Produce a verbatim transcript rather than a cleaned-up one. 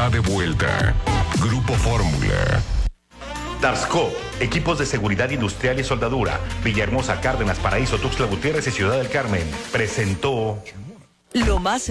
está de vuelta. Grupo Fórmula. Darsco, equipos de seguridad industrial y soldadura. Villahermosa, Cárdenas, Paraíso, Tuxtla Gutiérrez y Ciudad del Carmen. Presentó... Lo más